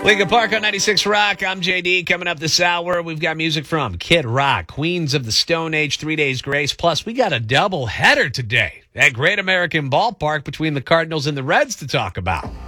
Lincoln Park on 96 Rock. I'm JD. Coming up this hour, we've got music from Kid Rock, Queens of the Stone Age, 3 Days Grace. Plus, we got a double header today at Great American Ballpark between the Cardinals and the Reds to talk about.